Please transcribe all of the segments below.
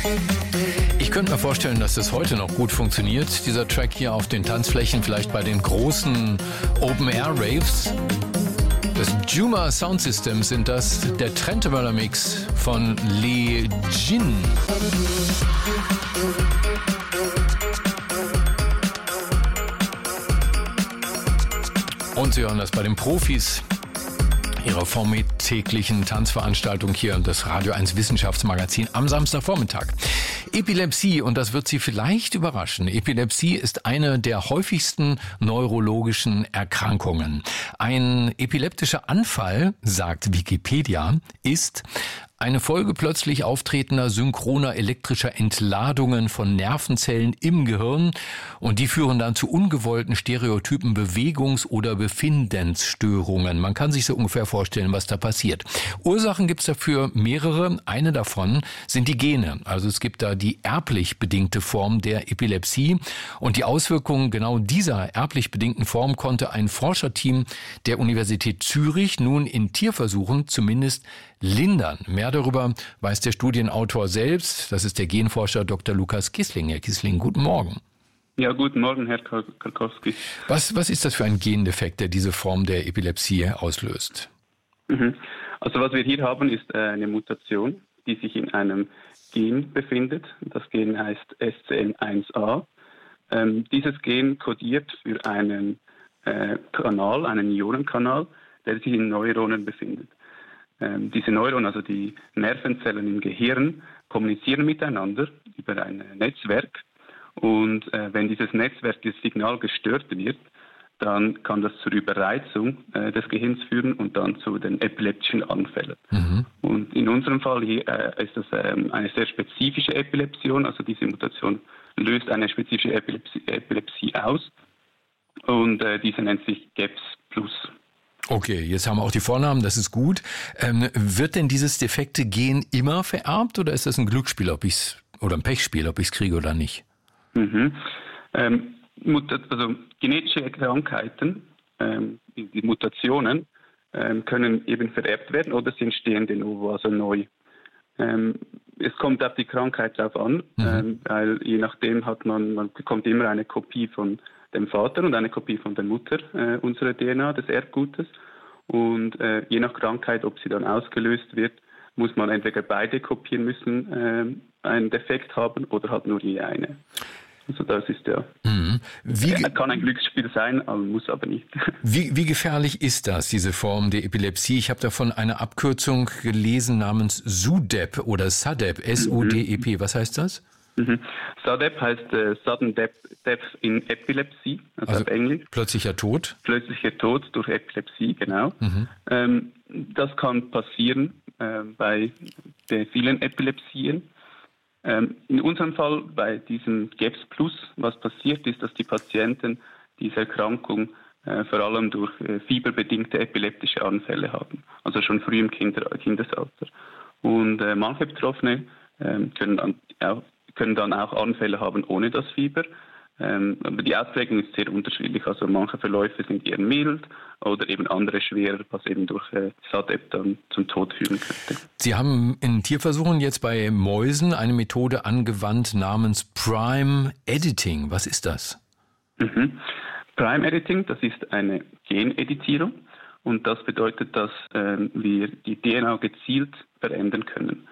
Ich könnte mir vorstellen, dass das heute noch gut funktioniert, dieser Track hier auf den Tanzflächen, vielleicht bei den großen Open-Air-Raves. Das Juma Sound System sind das, der Trentemöller Mix von Lee Jin. Und Sie hören das bei den Profis ihrer vormittäglichen Tanzveranstaltung hier, das Radio 1 Wissenschaftsmagazin am Samstagvormittag. Epilepsie, und das wird Sie vielleicht überraschen, Epilepsie ist eine der häufigsten neurologischen Erkrankungen. Ein epileptischer Anfall, sagt Wikipedia, ist eine Folge plötzlich auftretender synchroner elektrischer Entladungen von Nervenzellen im Gehirn, und die führen dann zu ungewollten stereotypen Bewegungs- oder Befindensstörungen. Man kann sich so ungefähr vorstellen, was da passiert. Ursachen gibt es dafür mehrere. Eine davon sind die Gene. Also es gibt da die erblich bedingte Form der Epilepsie, und die Auswirkungen genau dieser erblich bedingten Form konnte ein Forscherteam der Universität Zürich nun in Tierversuchen zumindest lindern. Mehr darüber weiß der Studienautor selbst. Das ist der Genforscher Dr. Lukas Kissling. Herr Kissling, guten Morgen. Ja, guten Morgen, Herr Karkowski. Was ist das für ein Gendefekt, der diese Form der Epilepsie auslöst? Also was wir hier haben, ist eine Mutation, die sich in einem Gen befindet. Das Gen heißt SCN1A. Dieses Gen kodiert für einen Kanal, einen Ionenkanal, der sich in Neuronen befindet. Diese Neuronen, also die Nervenzellen im Gehirn, kommunizieren miteinander über ein Netzwerk. Und wenn dieses Netzwerk, dieses Signal gestört wird, dann kann das zur Überreizung des Gehirns führen und dann zu den epileptischen Anfällen. Und in unserem Fall hier ist das eine sehr spezifische Epilepsion, also diese Mutation löst eine spezifische Epilepsie aus, und diese nennt sich GEPS+. Okay, jetzt haben wir auch die Vornamen, das ist gut. Wird denn dieses defekte Gen immer vererbt, oder ist das ein Glücksspiel, oder ein Pechspiel, ob ich es kriege oder nicht? Also genetische Krankheiten, die Mutationen, können eben vererbt werden oder sie entstehen de novo, also neu. Es kommt auf die Krankheit drauf an, weil je nachdem man bekommt immer eine Kopie von dem Vater und eine Kopie von der Mutter unserer DNA, des Erbgutes. Und je nach Krankheit, ob sie dann ausgelöst wird, muss man entweder beide Kopien müssen einen Defekt haben oder halt nur je eine. Also das ist kann ein Glücksspiel sein, muss aber nicht. Wie gefährlich ist das, diese Form der Epilepsie? Ich habe davon eine Abkürzung gelesen namens SUDEP oder SUDEP, S-U-D-E-P. Was heißt das? SUDEP heißt Sudden Death in Epilepsy, also auf Englisch. Plötzlicher Tod? Plötzlicher Tod durch Epilepsie, genau. Das kann passieren bei den vielen Epilepsien. In unserem Fall, bei diesem GEPS+, was passiert ist, dass die Patienten diese Erkrankung vor allem durch fieberbedingte epileptische Anfälle haben, also schon früh im Kindesalter. Und manche Betroffene können dann auch Anfälle haben ohne das Fieber. Aber die Ausprägung ist sehr unterschiedlich. Also manche Verläufe sind eher mild oder eben andere schwerer, was eben durch SUDEP dann zum Tod führen könnte. Sie haben in Tierversuchen jetzt bei Mäusen eine Methode angewandt namens Prime Editing. Was ist das? Prime Editing, das ist eine Geneditierung, und das bedeutet, dass wir die DNA gezielt verändern können.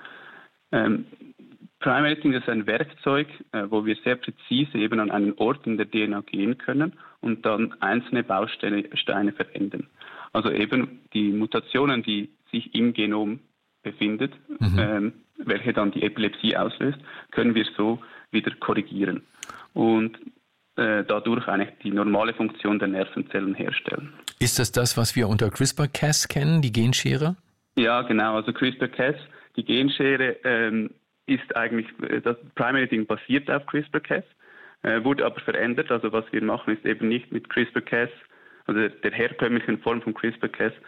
Prime Editing ist ein Werkzeug, wo wir sehr präzise eben an einen Ort in der DNA gehen können und dann einzelne Bausteine verändern. Also eben die Mutationen, die sich im Genom befindet, welche dann die Epilepsie auslöst, können wir so wieder korrigieren und dadurch eigentlich die normale Funktion der Nervenzellen herstellen. Ist das, was wir unter CRISPR-Cas kennen, die Genschere? Ja, genau. Also CRISPR-Cas, die Genschere, ist eigentlich, das Prime Editing basiert auf CRISPR-Cas, wurde aber verändert. Also was wir machen, ist eben nicht mit CRISPR-Cas, also der herkömmlichen Form von CRISPR-Cas,